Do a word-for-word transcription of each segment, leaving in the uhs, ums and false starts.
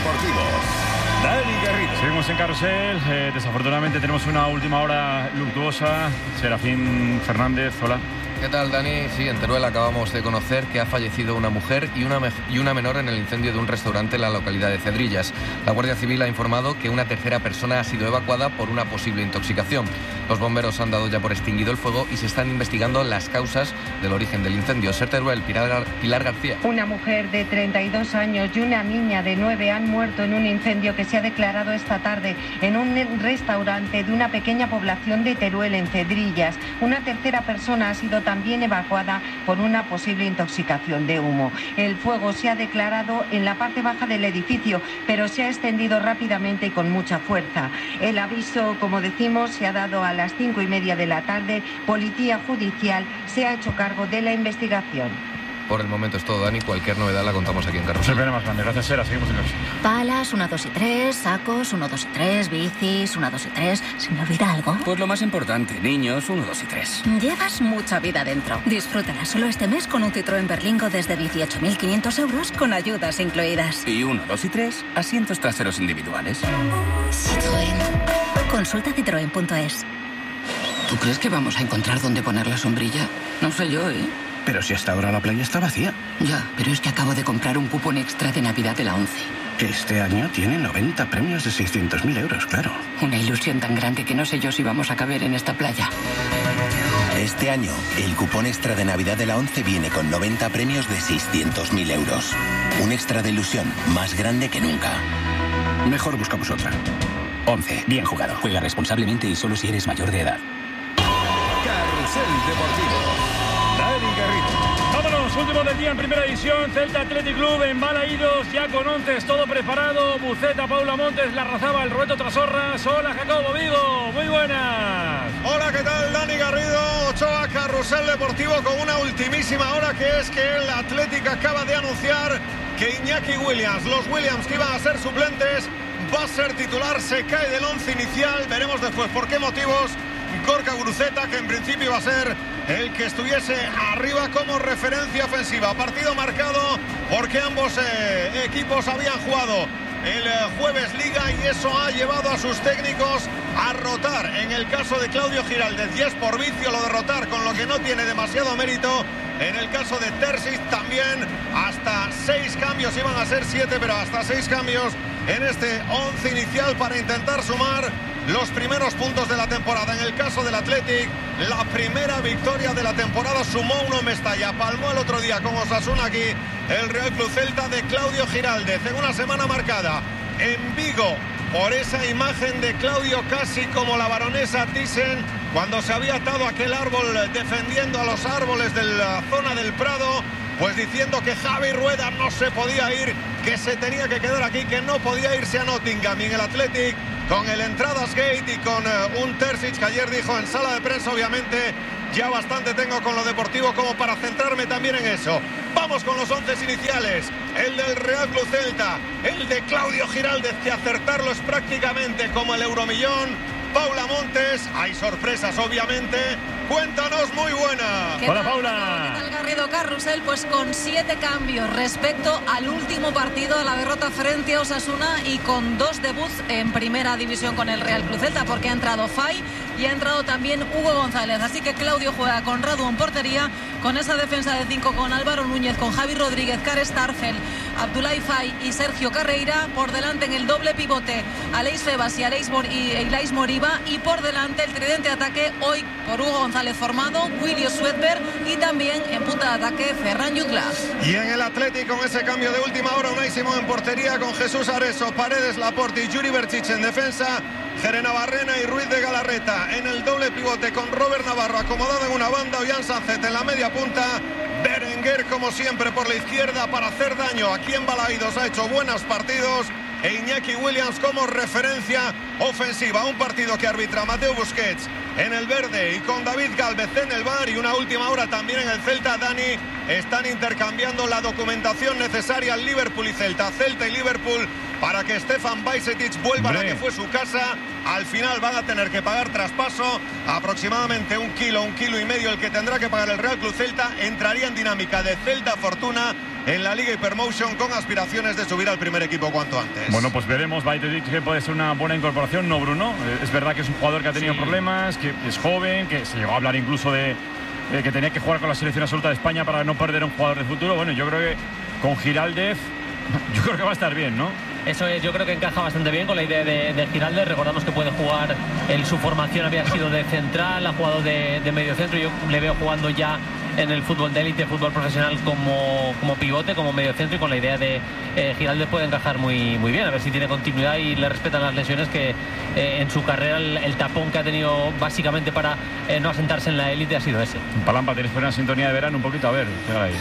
Deportivo, Dani Garrido. Seguimos en Carrusel. Eh, desafortunadamente tenemos una última hora luctuosa. Serafín Fernández, hola. ¿Qué tal, Dani? Sí, en Teruel acabamos de conocer que ha fallecido una mujer y una, y una menor en el incendio de un restaurante en la localidad de Cedrillas. La Guardia Civil ha informado que una tercera persona ha sido evacuada por una posible intoxicación. Los bomberos han dado ya por extinguido el fuego y se están investigando las causas del origen del incendio. Ser Teruel, Pilar, Pilar García. Una mujer de treinta y dos años y una niña de nueve han muerto en un incendio que se ha declarado esta tarde en un restaurante de una pequeña población de Teruel, en Cedrillas. Una tercera persona ha sido también evacuada por una posible intoxicación de humo. El fuego se ha declarado en la parte baja del edificio, pero se ha extendido rápidamente y con mucha fuerza. El aviso, como decimos, se ha dado a las cinco y media de la tarde. Policía Judicial se ha hecho cargo de la investigación. Por el momento es todo, Dani. Cualquier novedad la contamos aquí en Carrusel. El pene más grande. Gracias, Sera. Seguimos en Carrusel. Palas, una, dos y tres. Sacos, uno, dos y tres. Bicis, una, dos y tres. ¿Se me olvida algo? Pues lo más importante, niños, uno, dos y tres. Llevas mucha vida dentro. Disfrútala solo este mes con un Citroën Berlingo desde dieciocho mil quinientos euros con ayudas incluidas. Y uno, dos y tres, asientos traseros individuales. Citroën. Consulta citroen punto es. ¿Tú crees que vamos a encontrar dónde poner la sombrilla? No sé yo, ¿eh? Pero si hasta ahora la playa está vacía. Ya, pero es que acabo de comprar un cupón extra de Navidad de la ONCE. Este año tiene noventa premios de seiscientos mil euros, claro. Una ilusión tan grande que no sé yo si vamos a caber en esta playa. Este año, el cupón extra de Navidad de la ONCE viene con noventa premios de seiscientos mil euros. Un extra de ilusión más grande que nunca. Mejor buscamos otra. ONCE, bien jugado. Juega responsablemente y solo si eres mayor de edad. Carrusel Deportivo, Dani Garrido. Vámonos, último del día en primera división. Celta Athletic Club en Balaídos, ya con Ontes todo preparado. Buceta, Paula Montes, Larrazábal, Roberto Trasorras. Hola, Jacobo Vigo, muy buenas. Hola, ¿qué tal? Dani Garrido, Ochoa, Carrusel Deportivo con una ultimísima hora, que es que el Athletic acaba de anunciar que Iñaki Williams, los Williams que iban a ser suplentes, va a ser titular, se cae del once inicial. Veremos después por qué motivos. Gorka Guruceta, que en principio iba a ser el que estuviese arriba como referencia ofensiva. Partido marcado porque ambos eh, equipos habían jugado el eh, jueves Liga y eso ha llevado a sus técnicos a rotar. En el caso de Claudio Giraldez, y es por vicio lo de rotar, con lo que no tiene demasiado mérito. En el caso de Terzic también hasta seis cambios, iban a ser siete, pero hasta seis cambios en este once inicial para intentar sumar los primeros puntos de la temporada. En el caso del Athletic, la primera victoria de la temporada, sumó uno en Mestalla, palmó el otro día con Osasuna aquí el Real Club Celta de Claudio Giraldez, en una semana marcada en Vigo por esa imagen de Claudio casi como la baronesa Thyssen cuando se había atado a aquel árbol defendiendo a los árboles de la zona del Prado, pues diciendo que Javi Rueda no se podía ir, que se tenía que quedar aquí, que no podía irse a Nottingham. Y en el Athletic, con el Entradas Gate y con uh, un Terzic que ayer dijo en sala de prensa, obviamente ya bastante tengo con lo deportivo como para centrarme también en eso. Vamos con los once iniciales. El del Real Club Celta, el de Claudio Giraldez, que acertarlo es prácticamente como el Euromillón. Paula Montes, hay sorpresas obviamente. Cuéntanos, muy buena. Hola, Paula. ¿Qué tal, Garrido? Carrusel, pues con siete cambios respecto al último partido, a la derrota frente a Osasuna, y con dos debuts en primera división con el Real Club Celta, porque ha entrado Fay y ha entrado también Hugo González. Así que Claudio juega con Radu en portería, con esa defensa de cinco con Álvaro Núñez, con Javi Rodríguez, Kare Starfel, Abdoulaye Fay y Sergio Carreira. Por delante en el doble pivote, Aleix Febas y Aleix Mor y Ilais Moriba, y por delante el tridente de ataque hoy por Hugo González formado, Willy Swedberg, y también en punta de ataque Ferran Jutglas. Y en el Atlético, con ese cambio de última hora, Unai Simón en portería con Jesús Areso, Paredes, Laporte y Yuri Berchiche en defensa, Jerena Barrena y Ruiz de Galarreta en el doble pivote con Robert Navarro acomodado en una banda, Ollán Sancet en la media punta, Berenguer como siempre por la izquierda para hacer daño. Aquí en Balaídos ha hecho buenos partidos, e Iñaki Williams como referencia ofensiva. Un partido que arbitra Mateo Busquets en el verde y con David Gálvez en el bar, y una última hora también en el Celta. Dani, están intercambiando la documentación necesaria al Liverpool y Celta, Celta y Liverpool, para que Stefan Bajcetic vuelva Hombre. a la que fue su casa. Al final van a tener que pagar traspaso, aproximadamente un kilo, un kilo y medio el que tendrá que pagar el Real Club Celta. Entraría en dinámica de Celta Fortuna en la Liga Hypermotion, con aspiraciones de subir al primer equipo cuanto antes. Bueno, pues veremos. Bajcetic, que puede ser una buena incorporación, ¿no, Bruno? Es verdad que es un jugador que ha tenido sí. problemas, que es joven, que se llegó a hablar incluso de eh, que tenía que jugar con la selección absoluta de España para no perder a un jugador de futuro. Bueno, yo creo que con Giraldez, yo creo que va a estar bien, ¿no? Eso es, yo creo que encaja bastante bien con la idea de, de Giraldez. Recordamos que puede jugar, en su formación había sido de central, ha jugado de, de medio centro. Yo le veo jugando ya en el fútbol de élite, fútbol profesional, como, como pivote, como medio centro, y con la idea de eh, Giraldez puede encajar muy, muy bien, a ver si tiene continuidad y le respetan las lesiones, que eh, en su carrera el, el tapón que ha tenido básicamente para eh, no asentarse en la élite ha sido ese. Palampa, tienes por una sintonía de verano un poquito, a ver, ahí.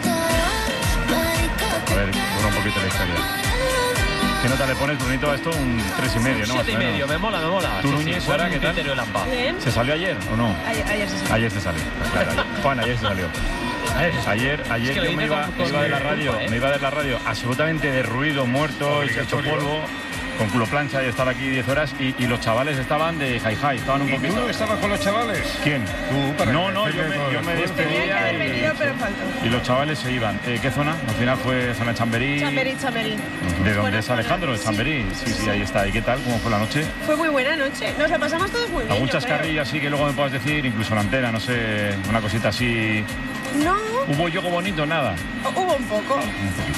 A ver, pon un poquito la historia. ¿Qué nota le pones, Brunito, a esto? Un tres y medio, ¿no? Siete y medio, me mola, me mola. ¿Tú, Núñez, sí, sí, ahora qué tal? ¿Se salió ayer o no? Ayer, ayer se salió. Ayer se salió. Claro, ayer. Juan, ayer se salió. Ayer, ayer es que yo me iba, con, con iba de la radio, culpa, ¿eh? me iba de la radio absolutamente derruido, muerto, hecho polvo, con culo plancha, y estar aquí diez horas, y, y los chavales estaban de hi hi, estaban un ¿Y poquito. tú no estabas con los chavales? ¿Quién? Tú, para no, no, yo me, yo me despedía y, venido, pero faltó. y los chavales se iban. Eh, ¿Qué zona? Al final fue zona Chamberí. Chamberí, Chamberí. ¿De dónde bueno, es Alejandro? De Chamberí. Sí, sí, sí, ahí está. ¿Y qué tal? ¿Cómo fue la noche? Fue muy buena noche. Nos la pasamos todos muy bien. ¿Algún chascarrillo así que luego me puedas decir? Incluso la antena, no sé, una cosita así. No. ¿Hubo yogo bonito? Nada. Hubo un poco. Un poquito.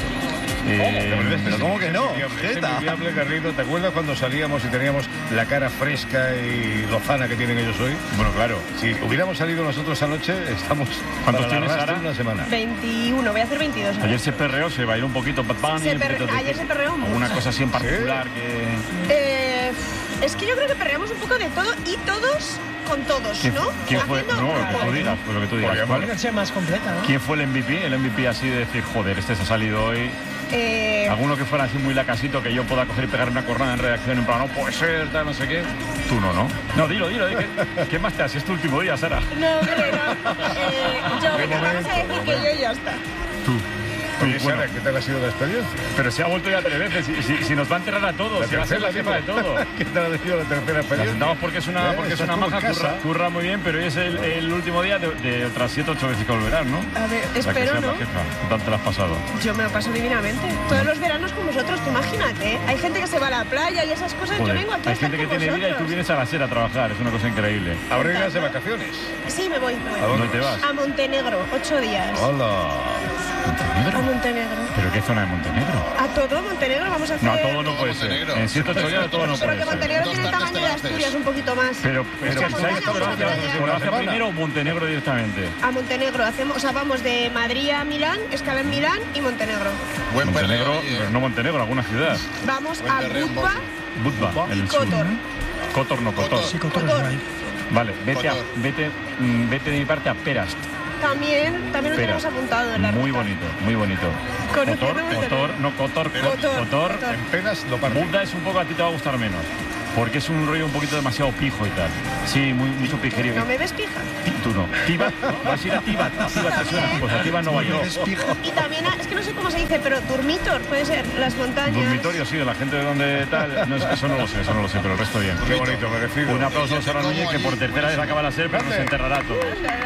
Eh, pero ¿cómo que no? Envidiable, Garrido. ¿Te acuerdas cuando salíamos y teníamos la cara fresca y lozana que tienen ellos hoy? Bueno, claro. Si hubiéramos salido nosotros anoche, estamos. ¿Cuántos tienes ahora? Una semana. veintiuno, voy a hacer veintidós. Ahora. Ayer se perreó, se bailó un poquito Bad Bunny. Se perre... Ayer se perreó mucho. ¿Alguna cosa así en particular? ¿Sí? que eh, Es que yo creo que perreamos un poco de todo y todos con todos, ¿Quién, ¿no? ¿Quién fue? No, lo que tú digas, pues lo que tú digas. Una noche más completa, ¿no? ¿Quién fue el M V P? El M V P así de decir, joder, este se ha salido hoy. Eh... Alguno que fuera así muy lacasito, que yo pueda coger y pegar una cornada en redacción en plan, no puede ser, tal, no sé qué. Tú no, ¿no? No, dilo, dilo. ¿Qué, ¿qué más te hace? Es tu último día, Sara. No, hombre, no. Eh, yo, venga, vamos a decir que yo ya está. Tú. Oye, Sara, bueno, ¿qué tal ha sido la experiencia? Pero se ha vuelto ya tres veces. Si, si, si nos va a enterrar a todos, la si va a ser la jefa de todo. ¿Qué tal ha sido la tercera experiencia? La sentamos porque es una, porque es una maja, curra, curra muy bien, pero hoy es el, el último día de, de otras siete, ocho veces que volverán, ¿no? A ver, espero, ¿no? ¿Qué tal te lo has pasado? Yo me lo paso divinamente. Todos los veranos con vosotros, tú imagínate. Hay gente que se va a la playa y esas cosas. Joder, yo vengo aquí hay a estar gente que con tiene vosotros. vida y tú vienes a la SER a trabajar. Es una cosa increíble. ¿Ahora irás de vacaciones? Sí, me voy. Me voy. ¿A dónde te vas? A Montenegro, ocho días. Hola. ¿Montenegro? A Montenegro. ¿Pero qué zona de Montenegro? A todo Montenegro vamos a hacer. No, a todo no puede ser. En siete, ocho días a todo no puede ser. Pero que Montenegro tiene el tamaño de Asturias un poquito más. Pero, pero pensáis que Croacia primero o Montenegro directamente. A Montenegro hacemos, o sea, vamos de Madrid a Milán, escala en Milán y Montenegro. Buen Montenegro, pero no Montenegro, alguna ciudad. Vamos a Budva. Budva, en el sur. Kotor. Kotor no, Kotor. Sí, Kotor es ahí. Vale, vete, a, vete, vete de mi parte a Perast. También, también lo tenemos apuntado en la Muy ruta. bonito, muy bonito. Cotor, Cotor, no Cotor, Cotor, Cotor. En Peras lo parto. Budva es un poco, a ti te va a gustar menos. Porque es un rollo un poquito demasiado pijo y tal. Sí, muy, mucho pijerío. ¿No me ves pija? Tú no. Tibat, vas a ir a Tibat. A Tibat te suena. Pues a Tibat no vaya. Y también, es que no sé cómo se dice, pero Durmitor, puede ser, las montañas. Dormitorio, sí, de la gente de donde tal. No, eso no lo sé, eso no lo sé, pero el resto bien. Qué bonito, merecido. Un aplauso a Sara Núñez, que por tercera vez acaba la SER, pero nos enterrará a todos.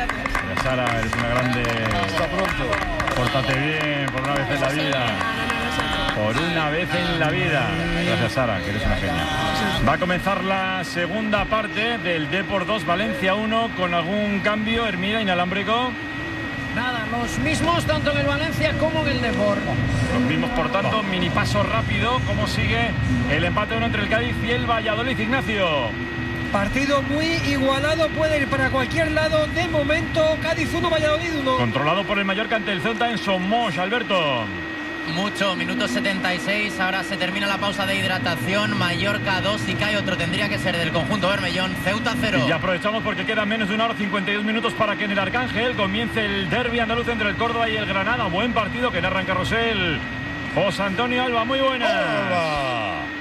Sara, eres una grande. Hasta pronto. Pórtate bien, por una vez en la vida. Por una vez en la vida. Gracias, Sara, que eres una genia. Va a comenzar la segunda parte del Depor dos, Valencia uno, con algún cambio, Hermida, inalámbrico. Nada, los mismos tanto en el Valencia como en el Depor. Los mismos, por tanto, mini paso rápido. ¿Cómo sigue el empate uno entre el Cádiz y el Valladolid, Ignacio? Partido muy igualado, puede ir para cualquier lado. De momento, Cádiz uno, Valladolid uno. Controlado por el Mallorca ante el Ceuta en Somos, Alberto. Mucho, minuto setenta y seis, ahora se termina la pausa de hidratación. Mallorca dos y cae otro, tendría que ser del conjunto bermellón. Ceuta cero. Y aprovechamos porque quedan menos de una hora, cincuenta y dos minutos para que en el Arcángel comience el derbi andaluz entre el Córdoba y el Granada. Buen partido que narra en Carrusel José Antonio Alba, muy buenas. Hola.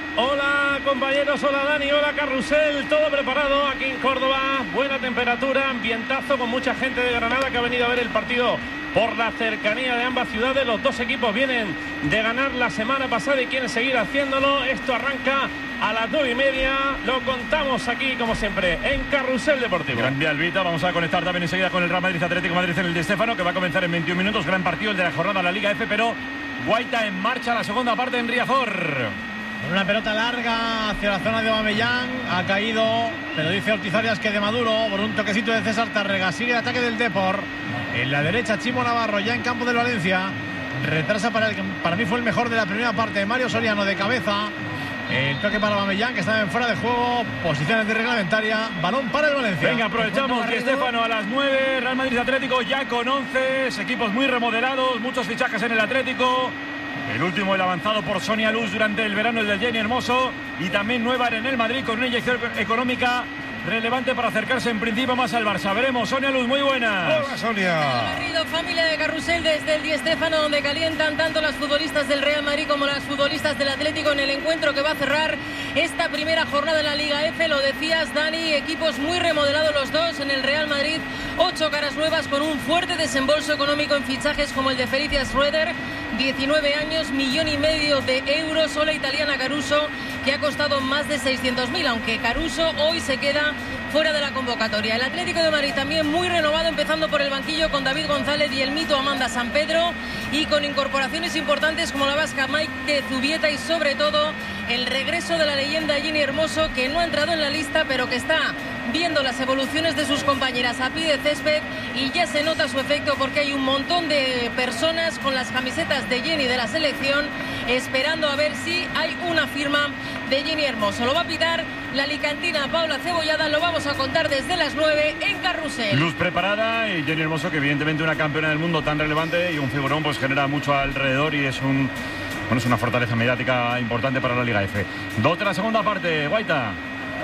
Hola compañeros, hola Dani, hola Carrusel, todo preparado aquí en Córdoba, buena temperatura, ambientazo con mucha gente de Granada que ha venido a ver el partido por la cercanía de ambas ciudades. Los dos equipos vienen de ganar la semana pasada y quieren seguir haciéndolo. Esto arranca a las nueve y media, lo contamos aquí como siempre en Carrusel Deportivo. Grande Albita, vamos a conectar también enseguida con el Real Madrid Atlético Madrid en el Di Stéfano, que va a comenzar en veintiún minutos, gran partido el de la jornada de la Liga F, pero Guaita en marcha la segunda parte en Riazor. Con una pelota larga hacia la zona de Aubameyang, ha caído, pero dice Ortiz Arias que de Maduro, por un toquecito de César Tárrega, sigue el ataque del Depor. En la derecha Chimo Navarro, ya en campo del Valencia, retrasa para el que para mí fue el mejor de la primera parte, Mario Soriano de cabeza. El toque para Aubameyang, que estaba en fuera de juego, posición antirreglamentaria, balón para el Valencia. Venga, aprovechamos Di Stéfano a las nueve, Real Madrid Atlético ya con once, equipos muy remodelados, muchos fichajes en el Atlético. El último, el avanzado por Sonia Luz durante el verano, el del Jenny Hermoso, y también nueva en el Madrid con una inyección económica relevante para acercarse en principio más al Barça. Veremos. Sonia Luz, muy buenas. Hola, Sonia. Garrido, familia de Carrusel desde el Di Stéfano, donde calientan tanto las futbolistas del Real Madrid como las futbolistas del Atlético en el encuentro que va a cerrar esta primera jornada de la Liga F. Lo decías, Dani, equipos muy remodelados los dos. En el Real Madrid, ocho caras nuevas con un fuerte desembolso económico en fichajes como el de Felicia Schroeder, diecinueve años, millón y medio de euros, o la italiana Caruso, que ha costado más de seiscientos mil, aunque Caruso hoy se queda fuera de la convocatoria. El Atlético de Madrid también muy renovado, empezando por el banquillo con David González y el mito Amanda San Pedro, y con incorporaciones importantes como la vasca Maite Zubieta y sobre todo el regreso de la leyenda Jenny Hermoso, que no ha entrado en la lista pero que está viendo las evoluciones de sus compañeras a pie de césped y ya se nota su efecto, porque hay un montón de personas con las camisetas de Jenny de la selección esperando a ver si hay una firma de Jenny Hermoso. Lo va a pitar la alicantina Paula Cebollada, lo vamos a contar desde las nueve en Carrusel. Luz preparada y Jenny Hermoso, que evidentemente una campeona del mundo tan relevante y un figurón, pues genera mucho alrededor y es un bueno es una fortaleza mediática importante para la Liga F. Dos de la segunda parte, Guaita.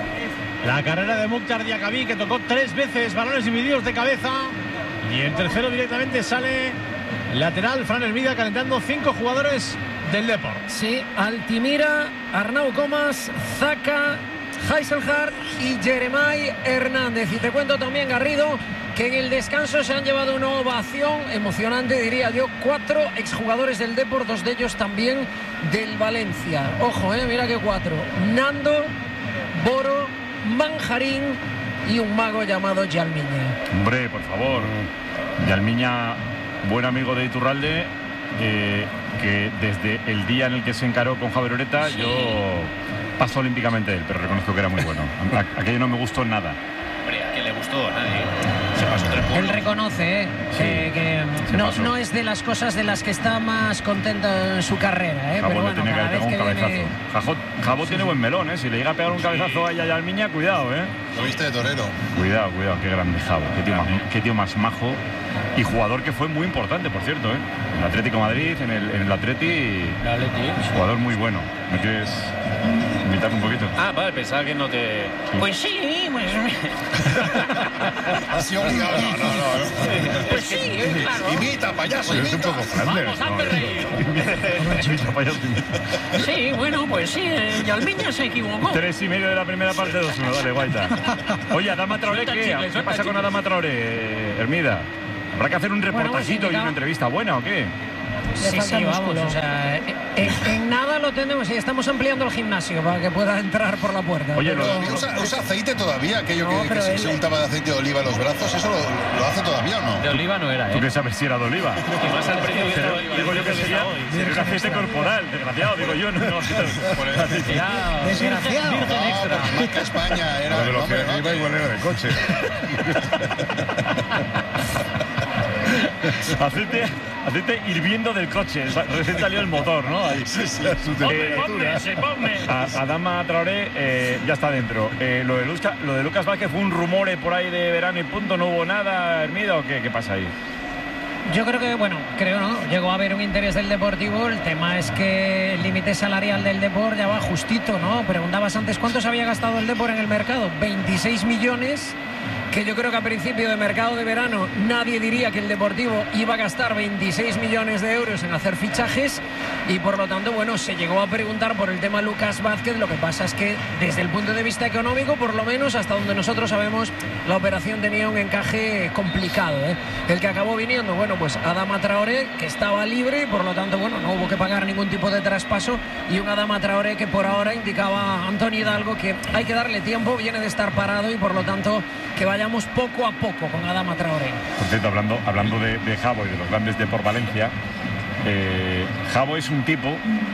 La carrera de Mukhtar Diakhaby, que tocó tres veces balones divididos de cabeza, y en tercero directamente sale lateral Fran Hermida, calentando cinco jugadores del Depor. Sí, Altimira, Arnau Comas, Zaka, Heiselhard y Jeremai Hernández. Y te cuento también, Garrido, que en el descanso se han llevado una ovación emocionante, diría yo, cuatro exjugadores del Depor, dos de ellos también del Valencia. Ojo, eh, mira que cuatro. Nando, Boro, Manjarín y un mago llamado Yalmiña. Hombre, por favor. Yalmiña, buen amigo de Iturralde, eh, que desde el día en el que se encaró con Javier Oreta, sí. Yo paso olímpicamente de él, pero reconozco que era muy bueno. A, aquello no me gustó nada. Hombre, ¿a quién le gustó? Nadie. Se pasó tres puntos. Él reconoce eh, sí, que, que no, no es de las cosas de las que está más contento en su carrera. Eh, pero bueno, cada vez que viene... Jabot, Jabot sí. tiene buen melón, ¿eh? Si le llega a pegar un cabezazo a Yalmiña, cuidado, ¿eh? Lo viste de torero. Cuidado, cuidado, qué grande Jabot. Qué tío, más, qué tío más majo. Y jugador que fue muy importante, por cierto, ¿eh? En el Atlético Madrid, en el, en el Atleti. El Atleti. Jugador muy bueno. ¿Me quieres invitar un poquito? Ah, vale, pensaba que no te... Sí. Pues sí, pues... Así obligado. No, no, no. Pues sí, claro. Imita, payaso, imita. Es un poco Flanders. Vamos, hazte reír. Imita, payaso. Sí, bueno, pues sí, Yalmiña se equivocó. Tres y medio de la primera parte, dos uno. Dale, Guaita. Oye, Adama Traoré, ¿qué? ¿Qué pasa con Adama Traoré, Hermida? ¿Habrá que hacer un reportajito bueno, y una entrevista buena o qué? Sí, sí, vamos, o sea, en, en nada lo tenemos y estamos ampliando el gimnasio para que pueda entrar por la puerta. Oye, pero, lo, usa, ¿usa aceite todavía? Aquello no, que, que se, él... se untaba de aceite de oliva en los brazos, ¿eso lo, lo hace todavía o no? De oliva no era, ¿eh? ¿Tú qué sabes si era de oliva? Y más al precio que está de oliva. Digo yo que sería un aceite corporal, desgraciado, digo yo, no, no. Desgraciado. Desgraciado. Virgen extra. Marca España era... De los que arriba igual era de coche. Aceite, aceite hirviendo del coche, recién salió el motor, ¿no? Ahí. Sí, sí. Eh, Adama Traoré eh, ya está dentro. Eh, lo, de Lucas, lo de Lucas Vázquez fue un rumor por ahí de verano y punto, ¿no hubo nada, Hermida, o qué, qué pasa ahí? Yo creo que, bueno, creo no, llegó a haber un interés del Deportivo. El tema es que el límite salarial del Depor ya va justito, ¿no? Preguntabas antes cuántos había gastado el Depor en el mercado, veintiséis millones. que yo creo que a principio de mercado de verano nadie diría que el Deportivo iba a gastar veintiséis millones de euros en hacer fichajes y por lo tanto, bueno, se llegó a preguntar por el tema Lucas Vázquez. Lo que pasa es que desde el punto de vista económico, por lo menos hasta donde nosotros sabemos, la operación tenía un encaje complicado, ¿eh? El que acabó viniendo, bueno, pues Adama Traoré, que estaba libre y por lo tanto, bueno, no hubo que pagar ningún tipo de traspaso, y un Adama Traoré que por ahora indicaba a Antonio Hidalgo que hay que darle tiempo, viene de estar parado y por lo tanto que vayamos poco a poco con Adama Traoré. Por cierto, hablando, hablando de, de Jabo y de los grandes de por Valencia, eh, Jabo es un tipo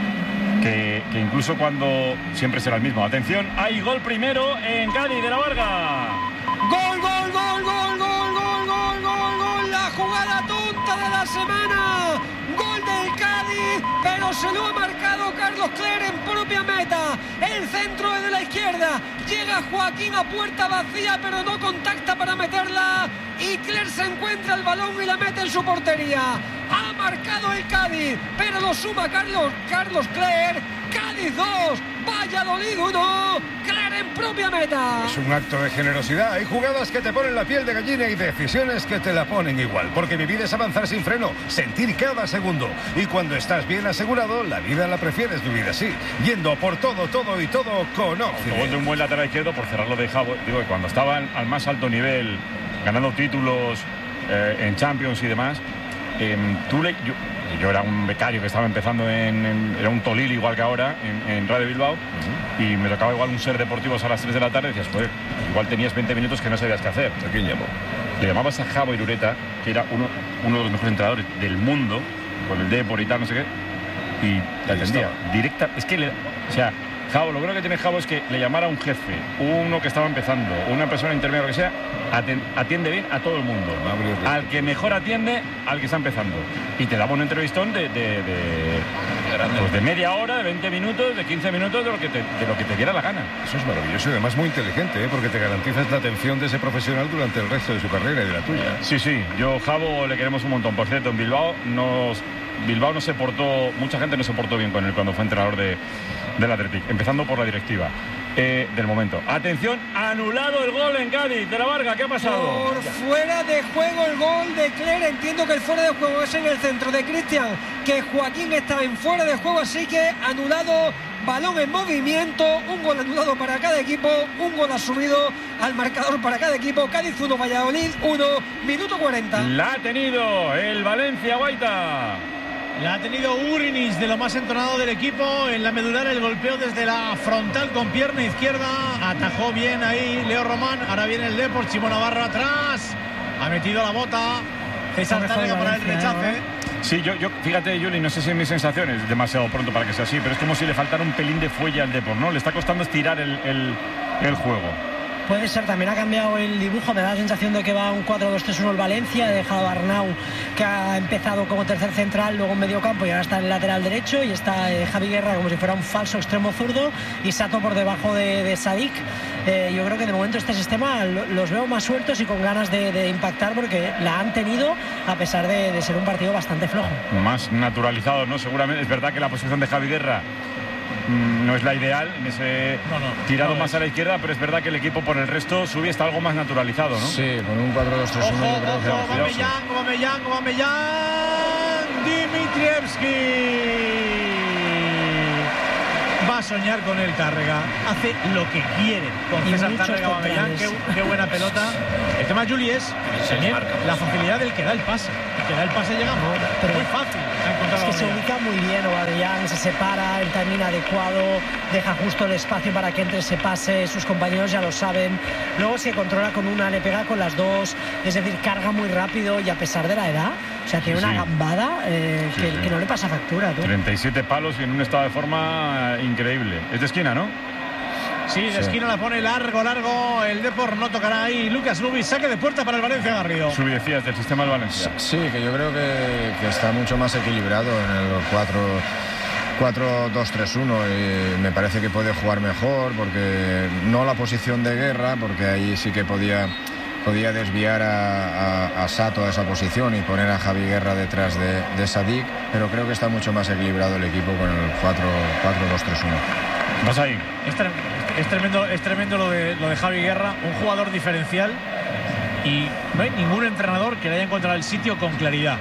que, que incluso cuando siempre será el mismo. Atención, hay gol primero en Cádiz de la Varga. Gol, gol, gol, gol, gol, gol, gol, gol, gol, la jugada tonta de la semana. Gol del Cádiz, pero se lo ha marcado Carlos Cler en propia meta. El centro es de la izquierda. Llega Joaquín a puerta vacía, pero no contacta para meterla. Y Cler se encuentra el balón y la mete en su portería. Ha marcado el Cádiz, pero lo suma Carlos, Carlos Cler. Cádiz dos, Valladolid uno, Cler en propia meta. Es un acto de generosidad. Hay jugadas que te ponen la piel de gallina y decisiones que te la ponen igual. Porque vivir es avanzar sin freno, sentir cada segundo. Y cuando estás bien asegurado, la vida la prefieres vivir así, yendo por todo, todo y todo con Occident. Gol de un buen lateral izquierdo, por cerrarlo de Jabo. Digo que cuando estaban al más alto nivel, ganando títulos eh, en Champions y demás, eh, tú le... Yo, Yo era un becario que estaba empezando en, en era un Tolil igual que ahora en, en Radio Bilbao, uh-huh. Y me tocaba igual un Ser Deportivos a las tres de la tarde y decías, pues igual tenías veinte minutos que no sabías qué hacer. ¿A quién llamó? Le llamabas a Jabo Irureta, que era uno, uno de los mejores entrenadores del mundo, con el Depor y tal, no sé qué, y te atendía directa. Es que le, o sea, Jabo, lo bueno que tiene Jabo es que le llamara a un jefe, uno que estaba empezando, una persona intermedia, lo que sea, atiende bien a todo el mundo. Al que mejor atiende, al que está empezando. Y te daba un entrevistón de, de, de, pues de media hora, de veinte minutos, de quince minutos, de lo que te, de lo que te diera la gana. Eso es maravilloso y además muy inteligente, ¿eh? Porque te garantizas la atención de ese profesional durante el resto de su carrera y de la tuya. Sí, sí, yo Jabo le queremos un montón. Por cierto, en Bilbao nos... Bilbao no se portó, mucha gente no se portó bien con él cuando fue entrenador de, del Athletic, empezando por la directiva eh, del momento. Atención, anulado el gol en Cádiz de la Varga, ¿qué ha pasado? Por fuera de juego el gol de Cler. Entiendo que el fuera de juego es en el centro de Cristian, que Joaquín está en fuera de juego, así que anulado. Balón en movimiento, un gol anulado para cada equipo, un gol asumido al marcador para cada equipo. Cádiz uno, Valladolid uno, minuto cuarenta. La ha tenido el Valencia, Guaita. La ha tenido Urinis, de lo más entonado del equipo. En la medular el golpeo desde la frontal con pierna izquierda. Atajó bien ahí Leo Román. Ahora viene el Depor, Chimo Navarro atrás. Ha metido la bota. César Tárrega para el rechace. Sí, yo, yo, fíjate, Juli, no sé si en mis sensaciones es demasiado pronto para que sea así, pero es como si le faltara un pelín de fuelle al Depor, ¿no? Le está costando estirar el, el, el juego. Puede ser, también ha cambiado el dibujo, me da la sensación de que va un cuatro dos tres uno el Valencia, ha dejado a Arnau, que ha empezado como tercer central, luego en medio campo y ahora está en el lateral derecho, y está eh, Javi Guerra como si fuera un falso extremo zurdo, y Sato por debajo de, de Sadik. Eh, yo creo que de momento este sistema lo, los veo más sueltos y con ganas de, de impactar, porque la han tenido a pesar de, de ser un partido bastante flojo. Más naturalizado, ¿no? Seguramente es verdad que la posición de Javi Guerra no es la ideal en ese no, no, tirado no más es. a la izquierda, pero es verdad que el equipo por el resto sube, está algo más naturalizado, ¿no? Sí, con un cuatro dos tres uno yo creo que Aubameyang, Aubameyang, Aubameyang, Dimitrievski va a soñar con el Tárrega, hace lo que quiere con César Tárrega. Aubameyang, qué, qué buena pelota. El tema, Juli, es también la facilidad del que da el pase. El que da el pase llega muy, pero muy fácil. Es que se ubica muy bien Aubameyang, se separa, el timing adecuado, deja justo el espacio para que entre ese pase, sus compañeros ya lo saben. Luego se controla con una, le pega con las dos, es decir, carga muy rápido y a pesar de la edad, o sea, tiene sí, una gambada eh, sí, que, sí. que no le pasa factura. ¿Tú? treinta y siete palos y en un estado de forma increíble. Es de esquina, ¿no? Sí, de sí. esquina la pone largo, largo. El Depor no tocará ahí. Lucas Lubi, saque de puerta para el Valencia, Garrido. Subi, decías, del sistema del Valencia. Sí, que yo creo que, que está mucho más equilibrado en el cuatro dos tres uno y me parece que puede jugar mejor, porque no la posición de Guerra, porque ahí sí que podía, podía desviar a, a, a Sato a esa posición y poner a Javi Guerra detrás de, de Sadik, pero creo que está mucho más equilibrado el equipo con el cuatro dos tres uno. ¿Vas ahí? Es, tre es tremendo, es tremendo lo de, lo de Javi Guerra, un jugador diferencial y no hay ningún entrenador que le haya encontrado el sitio con claridad.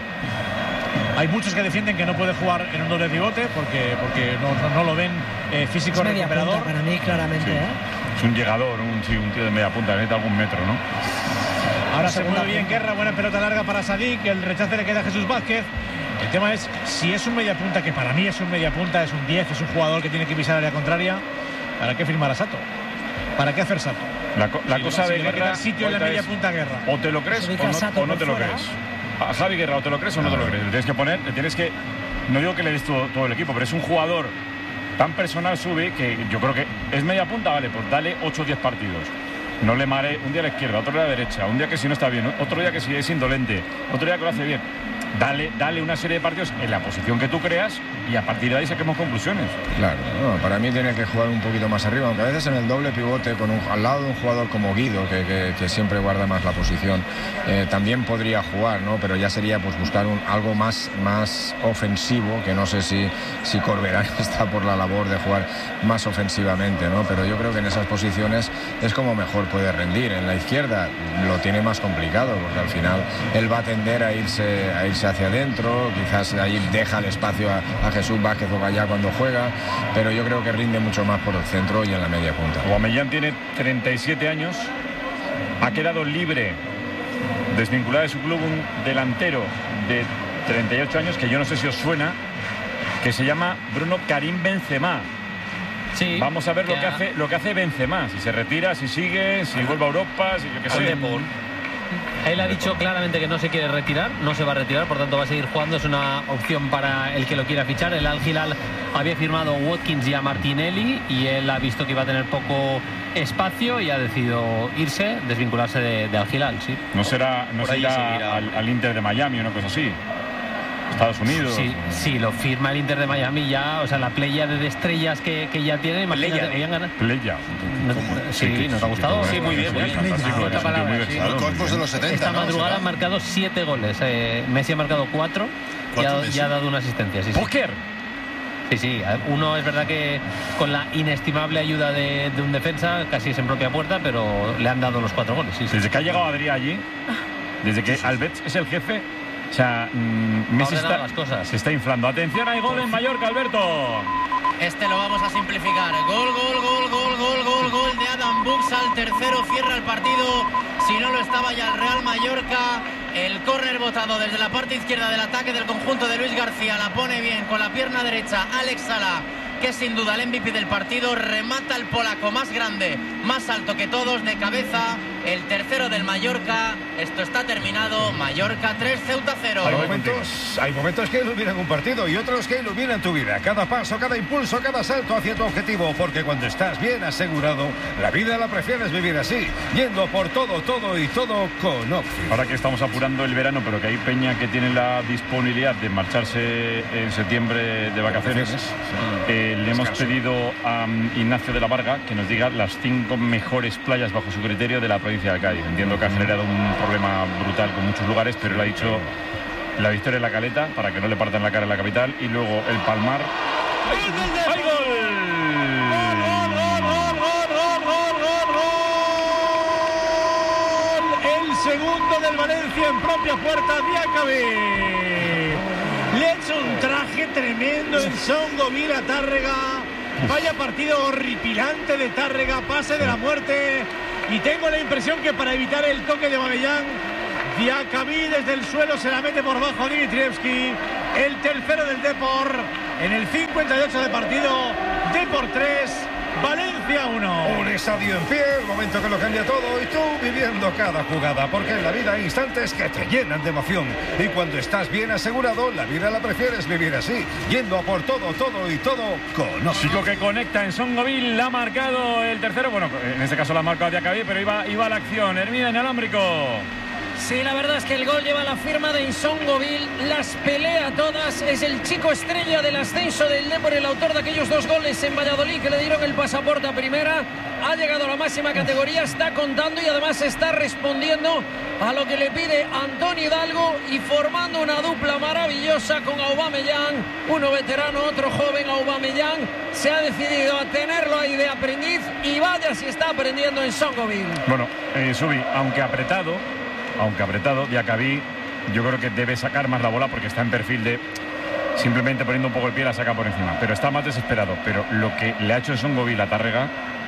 Hay muchos que defienden que no puede jugar en un doble pivote porque, porque no, no, no lo ven eh, físico es media recuperador. Punta para mí, claramente. Sí. ¿eh? Es un llegador, un, sí, un tío de media punta, necesita algún metro, ¿no? Ahora se mueve bien Guerra, buena pelota larga para Sadik, el rechace le queda a Jesús Vázquez. El tema es si es un media punta, que para mí es un media punta, es un diez, es un jugador que tiene que pisar área contraria. ¿Para qué firmar a Sato? ¿Para qué hacer Sato? La, la si cosa si de le va a Guerra, quitar sitio en la media es, punta Guerra. O te lo crees o no, o no te lo crees. A Javi Guerra o te lo crees o no te lo crees. Le tienes que poner, le tienes que, no digo que le des todo, todo el equipo, pero es un jugador tan personal, sube, que yo creo que es media punta, vale, pues dale ocho o diez partidos. No le mare un día a la izquierda, otro día a la derecha, un día que si no está bien, otro día que si es indolente, otro día que lo hace bien. Dale, dale una serie de partidos en la posición que tú creas y a partir de ahí saquemos conclusiones. Claro, no, para mí tiene que jugar un poquito más arriba, aunque a veces en el doble pivote con un, al lado de un jugador como Guido, que, que, que siempre guarda más la posición, eh, también podría jugar, ¿no? Pero ya sería pues buscar un, algo más, más ofensivo, que no sé si, si Corberán está por la labor de jugar más ofensivamente, ¿no? Pero yo creo que en esas posiciones es como mejor puede rendir. En la izquierda lo tiene más complicado, porque al final él va a tender a irse, a irse hacia adentro, quizás ahí deja el espacio a, a Jesús Vázquez o Gallá cuando juega, pero yo creo que rinde mucho más por el centro y en la media punta. Aubameyang tiene treinta y siete años, ha quedado libre, desvinculado de su club, un delantero de treinta y ocho años, que yo no sé si os suena, que se llama Bruno Karim Benzema. Sí, vamos a ver que lo que ha... hace lo que hace Benzema, si se retira, si sigue, si vuelve a Europa, si yo qué sé. Él ha dicho claramente que no se quiere retirar, no se va a retirar, por tanto va a seguir jugando, es una opción para el que lo quiera fichar. El Al Hilal había firmado a Watkins y a Martinelli y él ha visto que iba a tener poco espacio y ha decidido irse, desvincularse de, de Al Hilal, sí. No será, no será al, al Inter de Miami o una cosa así. Estados Unidos. Sí, sí, lo firma el Inter de Miami ya, o sea, la playa de estrellas que, que ya tiene, imagínate, habían ganado. Playa. No, sí, ¿nos ha gustado? Sí, muy bien, muy bien. El corpus de los setenta. Esta madrugada han marcado siete goles. Eh, Messi ha marcado cuatro y ha, y ha dado una asistencia. Sí, sí. ¡Póker! Sí, sí. Uno es verdad que con la inestimable ayuda de, de un defensa, casi es en propia puerta, pero le han dado los cuatro goles. Sí, sí. Desde que ha llegado Adrià allí, desde que Alberts es el jefe. O sea, mmm, Messi está, las cosas. se está inflando. Atención, hay gol en Mallorca, Alberto. Este lo vamos a simplificar. Gol, gol, gol, gol, gol, gol, gol de Adam Buxa. El tercero cierra el partido. Si no lo estaba ya el Real Mallorca. El córner botado desde la parte izquierda del ataque del conjunto de Luis García. La pone bien con la pierna derecha Alex Sala, que es sin duda el M V P del partido. Remata el polaco más grande, más alto que todos, de cabeza. El tercero del Mallorca. Esto está terminado. Mallorca tres, Ceuta cero. Hay momentos, hay momentos que iluminan un partido y otros que iluminan tu vida. Cada paso, cada impulso, cada salto hacia tu objetivo. Porque cuando estás bien asegurado, la vida la prefieres vivir así, yendo por todo, todo y todo con Oxy. Ahora que estamos apurando el verano, pero que hay peña que tiene la disponibilidad de marcharse en septiembre de vacaciones, eh, le hemos pedido a um, Ignacio de la Varga que nos diga las cinco mejores playas bajo su criterio de la provincia de Cádiz. Entiendo que ha generado un problema brutal con muchos lugares, pero él ha dicho la Victoria en la Caleta para que no le partan la cara en la capital, y luego el Palmar. ¡Hay gol! El segundo del Valencia en propia puerta, Diacabí. Le ha hecho un traje tremendo en Songoville a Tárrega. Vaya partido horripilante de Tárrega, pase de la muerte. Y tengo la impresión que para evitar el toque de Aubameyang, Diacabí desde el suelo se la mete por bajo a Dimitrievski. El tercero del Depor en el cincuenta y ocho de partido. Depor tres, Valencia uno. Un estadio en pie, el momento que lo cambia todo, y tú viviendo cada jugada, porque en la vida hay instantes que te llenan de emoción, y cuando estás bien asegurado, la vida la prefieres vivir así, yendo a por todo, todo y todo con Oxy. Chico que conecta en Songoville, ha marcado el tercero, bueno, en este caso la ha marcado Diacabí, pero iba, iba a la acción. Hermida inalámbrico. Sí, la verdad es que el gol lleva la firma de Insongoville, las pelea todas, es el chico estrella del ascenso del Depor, el autor de aquellos dos goles en Valladolid que le dieron el pasaporte a primera, ha llegado a la máxima categoría, está contando y además está respondiendo a lo que le pide Antonio Hidalgo y formando una dupla maravillosa con Aubameyang, uno veterano, otro joven. Aubameyang se ha decidido a tenerlo ahí de aprendiz y vaya si está aprendiendo en Songoville. Bueno, eh, Subi, aunque apretado, aunque apretado. Diacabí yo creo que debe sacar más la bola porque está en perfil de simplemente poniendo un poco el pie la saca por encima, pero está más desesperado. Pero lo que le ha hecho en Songoville a Tárrega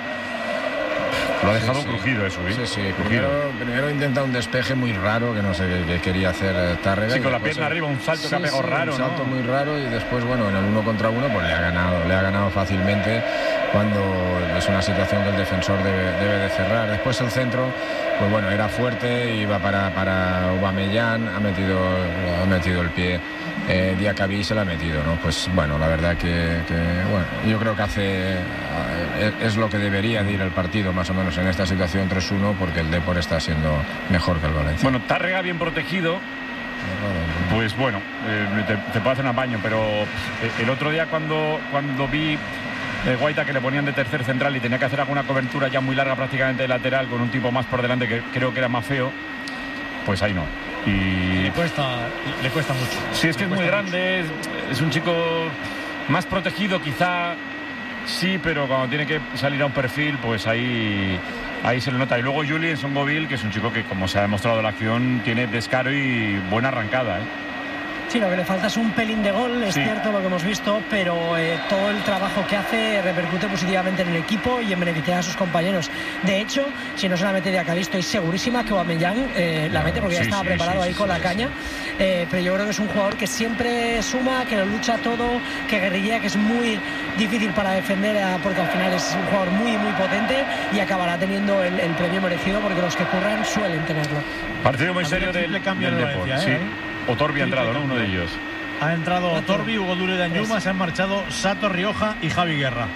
lo ha dejado sí, sí. crujido eso, ¿eh? Sí, sí. Crujido. Primero, primero intenta un despeje muy raro que no sé qué, qué quería hacer Tárrega. Sí, con la pierna arriba, un salto sí, que ha pegado sí, raro, un salto ¿no? muy raro y después, bueno, en el uno contra uno pues le ha ganado, le ha ganado fácilmente cuando es una situación que el defensor debe, debe de cerrar. Después el centro, pues bueno, era fuerte, iba para, para Aubameyang, ha metido, ha metido el pie. Eh, Diacabí se la ha metido, ¿no? Pues bueno, la verdad que, que bueno, yo creo que hace es, es lo que debería de ir el partido más o menos en esta situación tres uno, porque el Depor está siendo mejor que el Valencia. Bueno, Tárrega bien protegido, pues bueno, eh, te, te puede hacer un apaño, pero eh, el otro día cuando, cuando vi eh, Guaita que le ponían de tercer central y tenía que hacer alguna cobertura ya muy larga prácticamente de lateral con un tipo más por delante que creo que era más feo, pues ahí no. Y le cuesta, le cuesta mucho. Sí, es que es muy grande, es, es un chico más protegido quizá, sí, pero cuando tiene que salir a un perfil, pues ahí, ahí se le nota. Y luego Juli en Songoville, que es un chico que, como se ha demostrado en la acción, tiene descaro y buena arrancada, ¿eh? Sí, lo que le falta es un pelín de gol, es sí. cierto lo que hemos visto, pero eh, todo el trabajo que hace repercute positivamente en el equipo y en beneficiar a sus compañeros. De hecho, si no se la mete Diacabí, estoy segurísima que Aubameyang eh, la mete porque sí, ya estaba sí, preparado sí, ahí sí, con sí, la sí. caña. Eh, pero yo creo que es un jugador que siempre suma, que lo lucha todo, que guerrilla, que es muy difícil para defender, a, porque al final es un jugador muy, muy potente y acabará teniendo el, el premio merecido porque los que curran suelen tenerlo. Partido muy serio del, cambio del de Depor, Valencia, sí. ¿eh? Otorbi ha entrado, ¿no? Uno de ellos. Ha entrado Otorbi, Hugo Duro de Añuma, se han marchado Sato Rioja y Javi Guerra.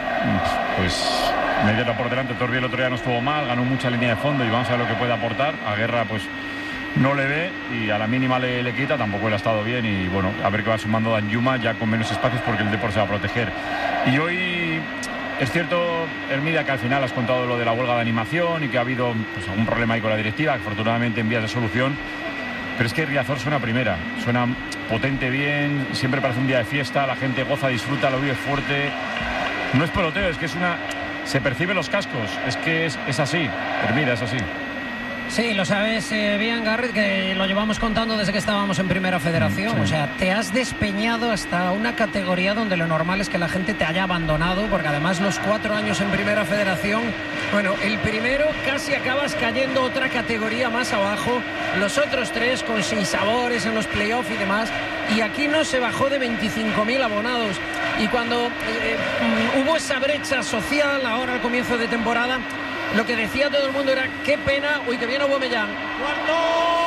Pues media por delante. Otorbi el otro día no estuvo mal, ganó mucha línea de fondo y vamos a ver lo que puede aportar. A Guerra pues no le ve y a la mínima le, le quita, tampoco él ha estado bien y bueno, a ver qué va sumando Añuma ya con menos espacios porque el Depor se va a proteger. Y hoy es cierto, Hermida, que al final has contado lo de la huelga de animación y que ha habido pues, algún problema ahí con la directiva, afortunadamente en vías de solución. Pero es que Riazor suena primera, suena potente bien, siempre parece un día de fiesta, la gente goza, disfruta, lo vive fuerte. No es peloteo, es que es una... se perciben los cascos, es que es, es así, Hermida, es así. Sí, lo sabes eh, bien, Garrett, que lo llevamos contando desde que estábamos en Primera Federación. Sí. O sea, te has despeñado hasta una categoría donde lo normal es que la gente te haya abandonado, porque además los cuatro años en Primera Federación, bueno, el primero casi acabas cayendo otra categoría más abajo, los otros tres con sinsabores en los playoffs y demás, y aquí no se bajó de veinticinco mil abonados. Y cuando eh, hubo esa brecha social, ahora al comienzo de temporada, lo que decía todo el mundo era qué pena, uy, que viene Aubameyang. ¡Cuarto!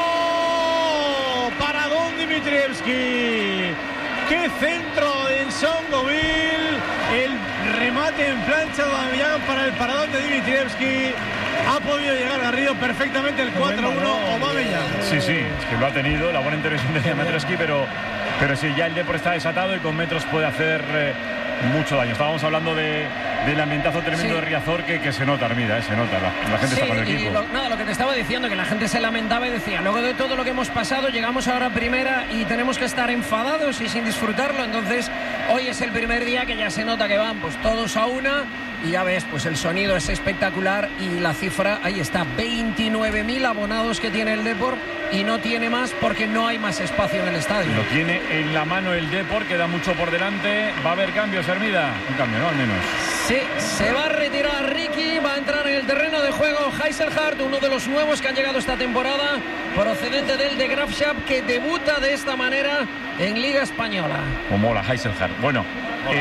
Para Don Dimitrievski. ¡Qué centro en Songoville! El remate en plancha de Aubameyang para el paradón de Dimitrievski. Ha podido llegar Garrido perfectamente el cuatro uno Aubameyang. Sí, sí, es que lo ha tenido, la buena intervención de Dimitrievski, pero, pero sí, ya el Depor está desatado y con metros puede hacer... Eh, mucho daño. Estábamos hablando de, del ambientazo tremendo sí. de Riazor que, que se nota, Armida, ¿eh? se nota. La, la gente sí, está con el equipo. Lo, nada, lo que te estaba diciendo, que la gente se lamentaba y decía, luego de todo lo que hemos pasado, llegamos ahora a primera y tenemos que estar enfadados y sin disfrutarlo. Entonces, hoy es el primer día que ya se nota que van pues todos a una. Y ya ves, pues el sonido es espectacular y la cifra, ahí está, veintinueve mil abonados que tiene el Depor y no tiene más porque no hay más espacio en el estadio. Lo tiene en la mano el Depor, queda mucho por delante. ¿Va a haber cambios, Hermida? Un cambio, ¿no? Al menos. Sí, se va a retirar Ricky, va a entrar en el terreno de juego Heiselhardt, uno de los nuevos que han llegado esta temporada, procedente del de Graafschap, que debuta de esta manera en Liga Española. Como mola Heiselhardt. Bueno.